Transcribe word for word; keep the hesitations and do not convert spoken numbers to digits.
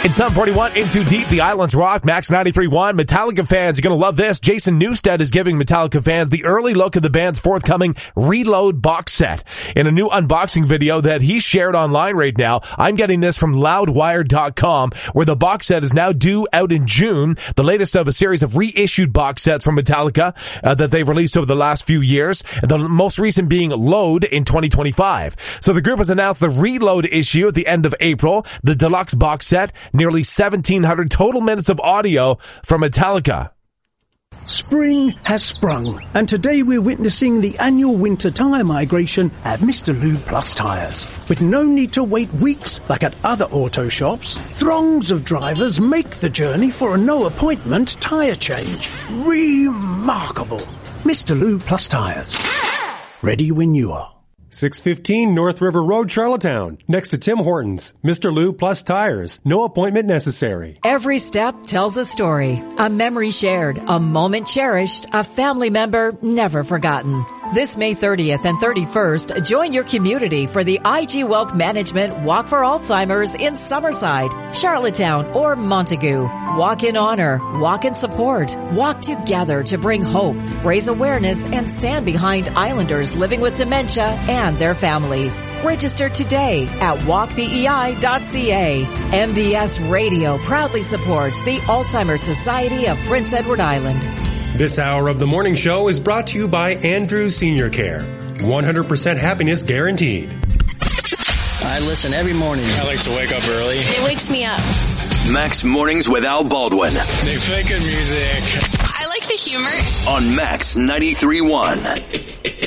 It's seven forty-one, In Too Deep, The Islands Rock, Max ninety-three point one. Metallica fans, you're going to love this. Jason Newsted is giving Metallica fans the early look at the band's forthcoming Reload box set. In a new unboxing video that he shared online right now, I'm getting this from loudwire dot com, where the box set is now due out in June, the latest of a series of reissued box sets from Metallica uh, that they've released over the last few years, the most recent being Load in twenty twenty-five. So the group has announced the Reload issue at the end of April, the deluxe box set, nearly seventeen hundred total minutes of audio from Metallica. Spring has sprung, and today we're witnessing the annual winter tyre migration at Mister Lube Plus Tyres. With no need to wait weeks like at other auto shops, throngs of drivers make the journey for a no-appointment tyre change. Remarkable. Mister Lube Plus Tyres. Ready when you are. six fifteen North River Road, Charlottetown. Next to Tim Hortons. Mister Lube Plus Tires. No appointment necessary. Every step tells a story. A memory shared. A moment cherished. A family member never forgotten. This May thirtieth and thirty-first, join your community for the I G Wealth Management Walk for Alzheimer's in Summerside, Charlottetown, or Montague. Walk in honor, walk in support, walk together to bring hope, raise awareness, and stand behind Islanders living with dementia and their families. Register today at walk b e i dot c a. M B S Radio proudly supports the Alzheimer's Society of Prince Edward Island. This hour of the morning show is brought to you by Andrews Senior Care. one hundred percent happiness guaranteed. I listen every morning. I like to wake up early. It wakes me up. Max Mornings with Al Baldwin. They play good music. I like the humor. On Max ninety-three point one.